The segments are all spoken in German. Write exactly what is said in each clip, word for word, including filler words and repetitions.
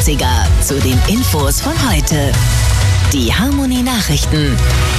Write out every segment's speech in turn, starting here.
neunziger zu den Infos von heute. Die Harmonie-Nachrichten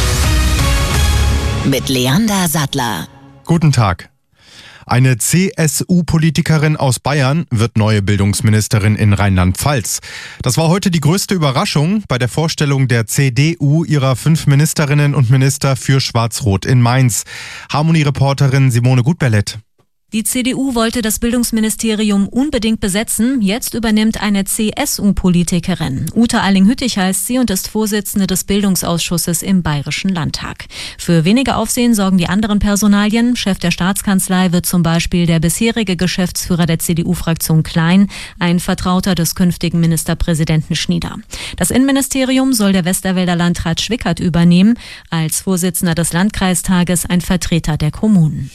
mit Leander Sattler. Guten Tag. Eine C S U-Politikerin aus Bayern wird neue Bildungsministerin in Rheinland-Pfalz. Das war heute die größte Überraschung bei der Vorstellung der C D U ihrer fünf Ministerinnen und Minister für Schwarz-Rot in Mainz. Harmonie-Reporterin Simone Gutberlet. Die C D U wollte das Bildungsministerium unbedingt besetzen. Jetzt übernimmt eine C S U-Politikerin. Ute Alling-Hüttich heißt sie und ist Vorsitzende des Bildungsausschusses im Bayerischen Landtag. Für weniger Aufsehen sorgen die anderen Personalien. Chef der Staatskanzlei wird zum Beispiel der bisherige Geschäftsführer der C D U-Fraktion Klein, ein Vertrauter des künftigen Ministerpräsidenten Schnieder. Das Innenministerium soll der Westerwälder Landrat Schwickert übernehmen, als Vorsitzender des Landkreistages ein Vertreter der Kommunen.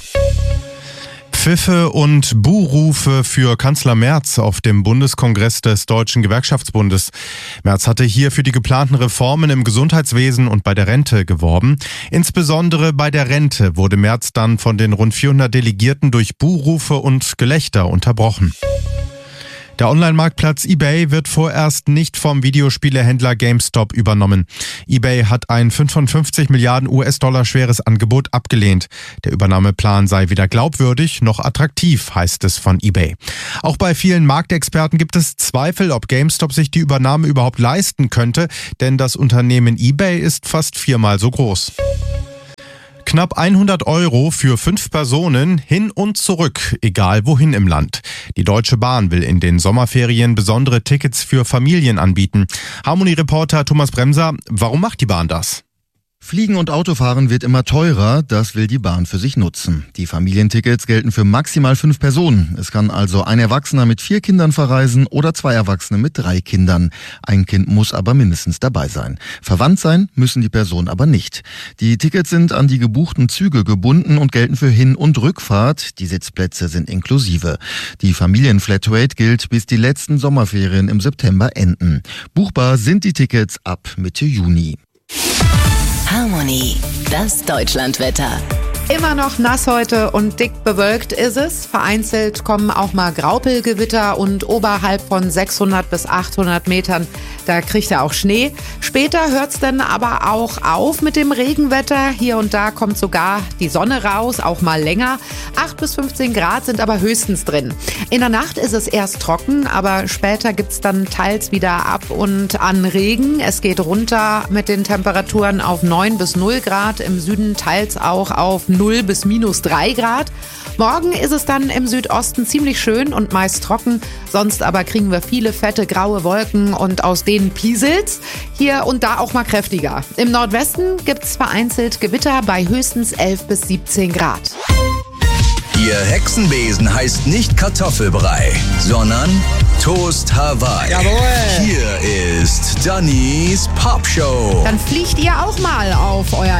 Pfiffe und Buhrufe für Kanzler Merz auf dem Bundeskongress des Deutschen Gewerkschaftsbundes. Merz hatte hier für die geplanten Reformen im Gesundheitswesen und bei der Rente geworben. Insbesondere bei der Rente wurde Merz dann von den rund vierhundert Delegierten durch Buhrufe und Gelächter unterbrochen. Der Online-Marktplatz eBay wird vorerst nicht vom Videospielehändler GameStop übernommen. eBay hat ein fünfundfünfzig Milliarden U S-Dollar schweres Angebot abgelehnt. Der Übernahmeplan sei weder glaubwürdig noch attraktiv, heißt es von eBay. Auch bei vielen Marktexperten gibt es Zweifel, ob GameStop sich die Übernahme überhaupt leisten könnte, denn das Unternehmen eBay ist fast viermal so groß. Knapp hundert Euro für fünf Personen hin und zurück, egal wohin im Land. Die Deutsche Bahn will in den Sommerferien besondere Tickets für Familien anbieten. Harmonie-Reporter Thomas Bremser, warum macht die Bahn das? Fliegen und Autofahren wird immer teurer, das will die Bahn für sich nutzen. Die Familientickets gelten für maximal fünf Personen. Es kann also ein Erwachsener mit vier Kindern verreisen oder zwei Erwachsene mit drei Kindern. Ein Kind muss aber mindestens dabei sein. Verwandt sein müssen die Personen aber nicht. Die Tickets sind an die gebuchten Züge gebunden und gelten für Hin- und Rückfahrt. Die Sitzplätze sind inklusive. Die Familienflatrate gilt, bis die letzten Sommerferien im September enden. Buchbar sind die Tickets ab Mitte Juni. Harmonie, das Deutschlandwetter. Immer noch nass heute und dick bewölkt ist es. Vereinzelt kommen auch mal Graupelgewitter und oberhalb von sechshundert bis achthundert Metern, da kriegt er auch Schnee. Später hört es dann aber auch auf mit dem Regenwetter. Hier und da kommt sogar die Sonne raus, auch mal länger. acht bis fünfzehn Grad sind aber höchstens drin. In der Nacht ist es erst trocken, aber später gibt es dann teils wieder ab und an Regen. Es geht runter mit den Temperaturen auf neun bis null Grad, im Süden teils auch auf null bis minus drei Grad. Morgen ist es dann im Südosten ziemlich schön und meist trocken. Sonst aber kriegen wir viele fette graue Wolken und aus denen pieselt's. Hier und da auch mal kräftiger. Im Nordwesten gibt's vereinzelt Gewitter bei höchstens elf bis siebzehn Grad. Ihr Hexenbesen heißt nicht Kartoffelbrei, sondern Toast Hawaii. Jawohl. Hier ist Dannys Popshow. Dann fliegt ihr auch mal auf euer